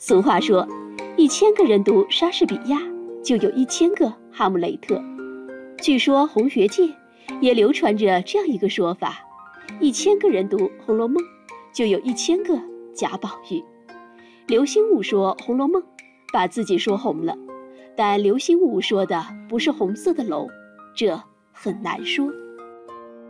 俗话说，1000个人读莎士比亚，就有1000个哈姆雷特。据说红学界也流传着这样一个说法：1000个人读《红楼梦》，就有1000个贾宝玉。刘心武说《红楼梦》把自己说红了，但刘心武说的不是红色的楼，这很难说。